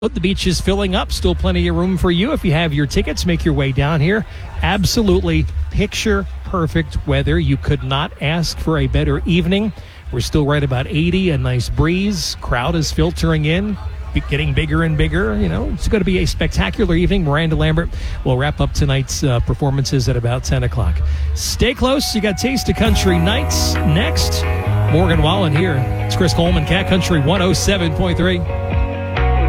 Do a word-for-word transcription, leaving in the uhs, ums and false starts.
But the beach is filling up. Still plenty of room for you. If you have your tickets, make your way down here. Absolutely picture perfect weather. You could not ask for a better evening. We're still right about eighty, a nice breeze. Crowd is filtering in, getting bigger and bigger. You know, it's going to be a spectacular evening. Miranda Lambert will wrap up tonight's uh, performances at about ten o'clock. Stay close. You got Taste of Country Nights next. Morgan Wallen here. It's Chris Coleman, Cat Country one oh seven point three.